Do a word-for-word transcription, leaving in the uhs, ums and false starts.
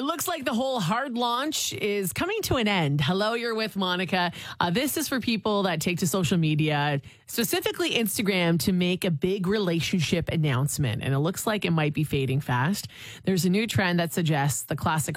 looks like the whole hard launch is coming to an end. Hello, you're with Monica. Uh, this is for people that take to social media, specifically Instagram, to make a big relationship announcement. And it looks like it might be fading fast. There's a new trend that suggests the classic